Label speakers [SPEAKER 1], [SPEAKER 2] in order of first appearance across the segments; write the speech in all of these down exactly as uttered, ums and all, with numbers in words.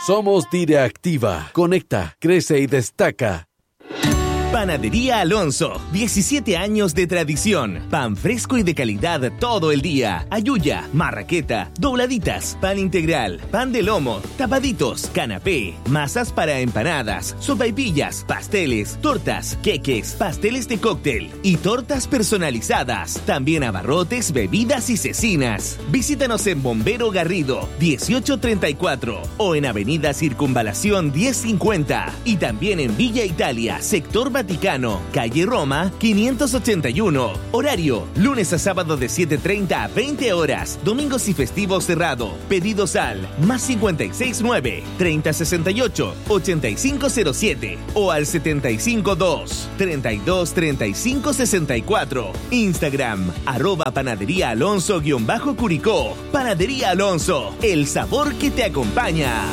[SPEAKER 1] Somos Direactiva. Conecta, crece y destaca.
[SPEAKER 2] Panadería Alonso, diecisiete años de tradición. Pan fresco y de calidad todo el día. Ayuya, marraqueta, dobladitas, pan integral, pan de lomo, tapaditos, canapé, masas para empanadas, sopaipillas, pasteles, tortas, queques, pasteles de cóctel y tortas personalizadas. También abarrotes, bebidas y cecinas. Visítanos en Bombero Garrido, dieciocho treinta y cuatro o en Avenida Circunvalación diez cincuenta y también en Villa Italia, sector Vaticano, calle Roma, quinientos ochenta y uno. Horario, lunes a sábado de siete treinta a veinte horas. Domingos y festivos cerrado. Pedidos al más cincuenta y seis nueve, treinta sesenta y ocho, ochenta y cinco cero siete o al setenta y cinco dos, treinta y dos treinta y cinco sesenta y cuatro. Instagram, arroba panadería Alonso guión bajo Curicó. Panadería Alonso, el sabor que te acompaña.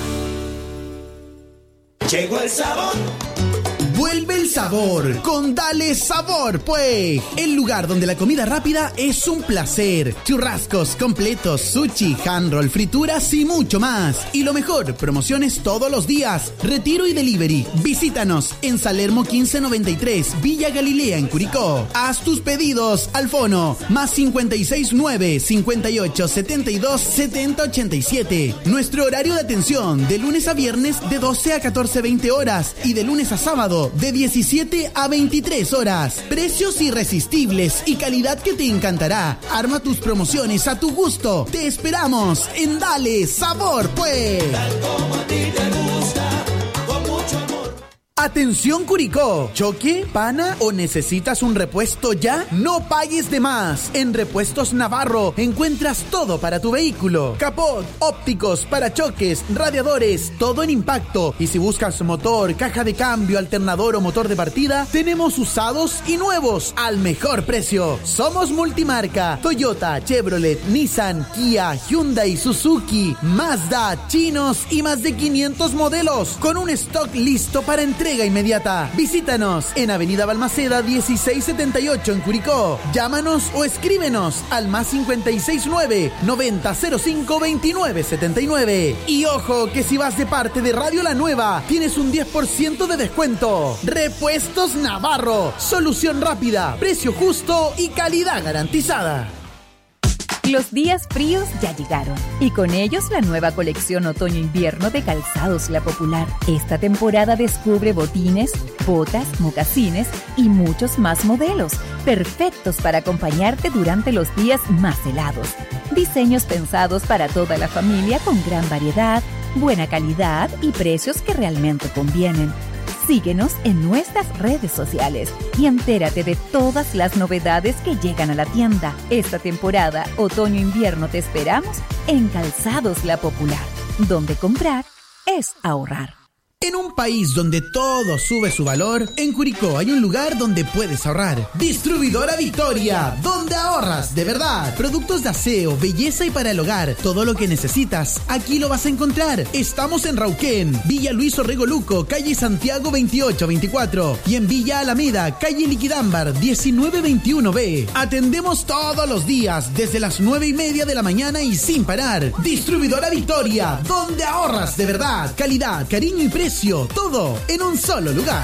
[SPEAKER 3] Llegó el sabor.
[SPEAKER 4] Vuelve el sabor con Dale Sabor, pues. El lugar donde la comida rápida es un placer. Churrascos, completos, sushi, hand roll, frituras y mucho más. Y lo mejor, promociones todos los días. Retiro y delivery. Visítanos en Salermo quince noventa y tres, Villa Galilea en Curicó. Haz tus pedidos al fono más cincuenta y seis nueve, cincuenta y ocho, setenta y dos, setenta, ochenta y siete. Nuestro horario de atención de lunes a viernes de doce a catorce veinte horas y de lunes a sábado de diecisiete a veintitrés horas. Precios irresistibles y calidad que te encantará. Arma tus promociones a tu gusto. Te esperamos en Dale Sabor, pues.
[SPEAKER 3] Tal como a ti te gusta, con mucho amor.
[SPEAKER 4] Atención Curicó, ¿choque, pana o necesitas un repuesto ya? No pagues de más. En Repuestos Navarro encuentras todo para tu vehículo. Capot, ópticos, parachoques, radiadores, todo en impacto. Y si buscas motor, caja de cambio, alternador o motor de partida, tenemos usados y nuevos al mejor precio. Somos multimarca: Toyota, Chevrolet, Nissan, Kia, Hyundai, Suzuki, Mazda, chinos y más de quinientos modelos con un stock listo para entrega inmediata. Visítanos en Avenida Balmaceda dieciséis setenta y ocho en Curicó. Llámanos o escríbenos al más cincuenta y seis nueve, noventa cero cinco, veintinueve setenta y nueve. Y ojo que si vas de parte de Radio La Nueva, tienes un diez por ciento de descuento. Repuestos Navarro, solución rápida, precio justo y calidad garantizada.
[SPEAKER 5] Los días fríos ya llegaron y con ellos la nueva colección otoño-invierno de Calzados La Popular. Esta temporada descubre botines, botas, mocasines y muchos más modelos, perfectos para acompañarte durante los días más helados. Diseños pensados para toda la familia con gran variedad, buena calidad y precios que realmente convienen. Síguenos en nuestras redes sociales y entérate de todas las novedades que llegan a la tienda. Esta temporada, otoño-invierno, te esperamos en Calzados La Popular, donde comprar es ahorrar.
[SPEAKER 4] En un país donde todo sube su valor, en Curicó hay un lugar donde puedes ahorrar. Distribuidora Victoria, donde ahorras de verdad. Productos de aseo, belleza y para el hogar. Todo lo que necesitas, aquí lo vas a encontrar. Estamos en Rauquén, Villa Luis Orrego Luco, calle Santiago veintiocho veinticuatro. Y en Villa Alameda, calle Liquidámbar diecinueve veintiuno B. Atendemos todos los días, desde las nueve y media de la mañana y sin parar. Distribuidora Victoria, donde ahorras de verdad. Calidad, cariño y precio. Todo en un solo lugar.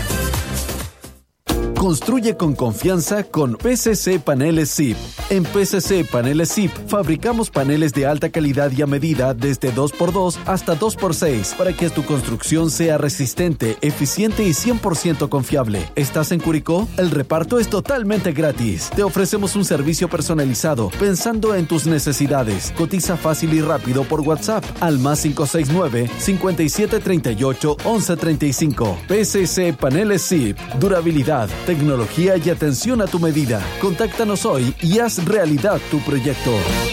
[SPEAKER 1] Construye con confianza con P C C Paneles S I P. En P C C Paneles S I P fabricamos paneles de alta calidad y a medida desde dos por dos hasta dos por seis para que tu construcción sea resistente, eficiente y cien por ciento confiable. ¿Estás en Curicó? El reparto es totalmente gratis. Te ofrecemos un servicio personalizado pensando en tus necesidades. Cotiza fácil y rápido por WhatsApp al más cinco seis nueve, cincuenta y siete treinta y ocho, once treinta y cinco. P C C Paneles S I P. Durabilidad, tecnología y atención a tu medida. Contáctanos hoy y haz realidad tu proyecto.